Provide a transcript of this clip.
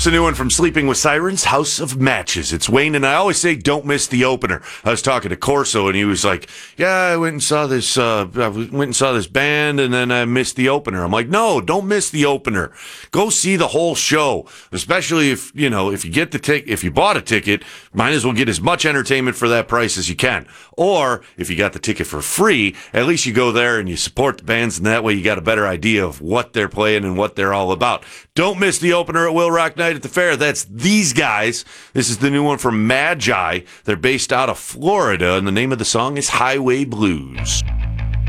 It's a new one from Sleeping with Sirens, House of Matches. It's Wayne, and I always say don't miss the opener. I was talking to Corso, and he was like, yeah, I went and saw this band, and then I missed the opener. I'm like, no, don't miss the opener. Go see the whole show, especially if you get the if you bought a ticket, might as well get as much entertainment for that price as you can. Or if you got the ticket for free, at least you go there and you support the bands, and that way you got a better idea of what they're playing and what they're all about. Don't miss the opener at Will Rock Night at the Fair. That's these guys. This is the new one from Magi. They're based out of Florida, and the name of the song is Highway Blues.